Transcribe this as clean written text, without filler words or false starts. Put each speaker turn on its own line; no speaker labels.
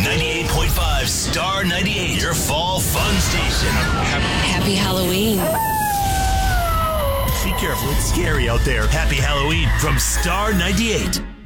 98.5 Star 98, your fall fun station.
Happy Halloween.
Be careful, it's scary out there. Happy Halloween from Star 98.